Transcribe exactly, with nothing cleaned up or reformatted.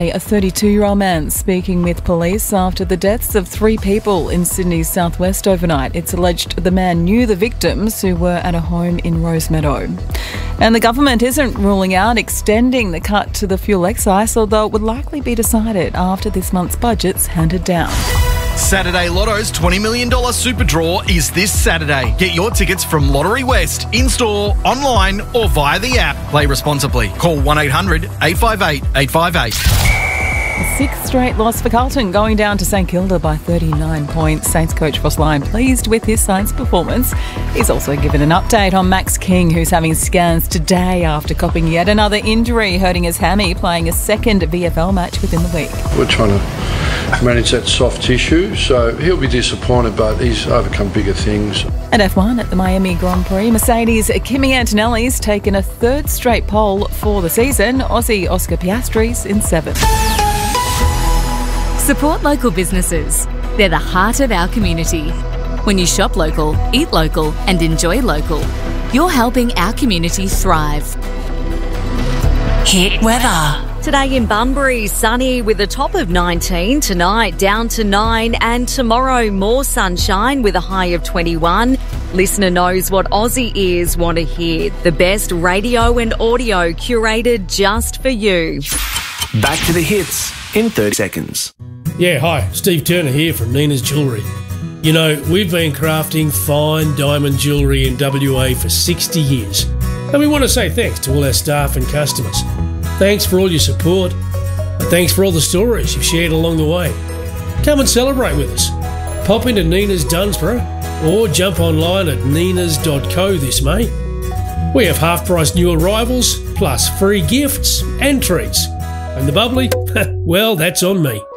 A thirty-two-year-old man speaking with police after the deaths of three people in Sydney's southwest overnight. It's alleged the man knew the victims who were at a home in Rosemeadow. And the government isn't ruling out extending the cut to the fuel excise, although it would likely be decided after this month's budget's handed down. Saturday Lotto's twenty million dollars Super Draw is this Saturday. Get your tickets from Lottery West, in-store, online or via the app. Play responsibly. Call one eight hundred eight five eight eight five eight. A sixth straight loss for Carlton, going down to St Kilda by thirty-nine points. Saints coach Ross Lyon pleased with his Saints performance. He's also given an update on Max King, who's having scans today after copping yet another injury, hurting his hammy, playing a second V F L match within the week. We're trying to manage that soft tissue, so he'll be disappointed, but he's overcome bigger things. At F one at the Miami Grand Prix, Mercedes' Kimi Antonelli's taken a third straight pole for the season. Aussie Oscar Piastri's in seventh. Support local businesses. They're the heart of our community. When you shop local, eat local and enjoy local, you're helping our community thrive. Hit weather. Today in Bunbury, sunny with a top of nineteen. Tonight, down to nine. And tomorrow, more sunshine with a high of twenty-one. Listener knows what Aussie ears want to hear. The best radio and audio curated just for you. Back to the hits in thirty seconds. Yeah, hi, Steve Turner here from Nina's Jewellery. You know, we've been crafting fine diamond jewellery in W A for sixty years. And we want to say thanks to all our staff and customers. Thanks for all your support, and thanks for all the stories you've shared along the way. Come and celebrate with us. Pop into Nina's Dunsborough or jump online at ninas dot co this May. We have half-price new arrivals, plus free gifts and treats. And the bubbly? Well, that's on me.